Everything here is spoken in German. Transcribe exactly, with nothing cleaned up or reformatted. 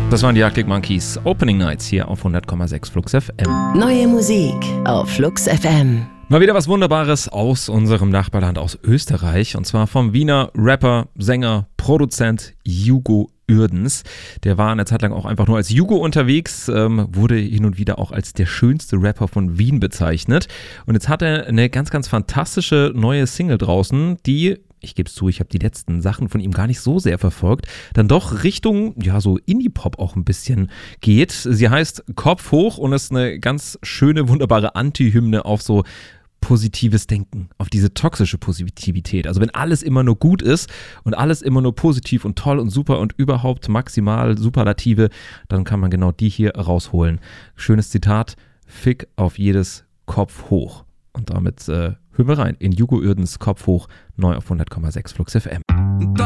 Das waren die Arctic Monkeys Opening Nights hier auf hundert Komma sechs Flux F M. Neue Musik auf Flux F M. Mal wieder was Wunderbares aus unserem Nachbarland, aus Österreich. Und zwar vom Wiener Rapper, Sänger, Produzent Hugo Uerdens. Der war eine Zeit lang auch einfach nur als Hugo unterwegs, ähm, wurde hin und wieder auch als der schönste Rapper von Wien bezeichnet. Und jetzt hat er eine ganz, ganz fantastische neue Single draußen, die, ich gebe es zu, ich habe die letzten Sachen von ihm gar nicht so sehr verfolgt, dann doch Richtung, ja, so Indie-Pop auch ein bisschen geht. Sie heißt Kopf hoch und ist eine ganz schöne, wunderbare Anti-Hymne auf so positives Denken, auf diese toxische Positivität. Also wenn alles immer nur gut ist und alles immer nur positiv und toll und super und überhaupt maximal Superlative, dann kann man genau die hier rausholen. Schönes Zitat, Fick auf jedes Kopf hoch. Und damit äh, hören wir rein in Hugo Uerdens Kopf hoch, neu auf hundert Komma sechs Flux F M.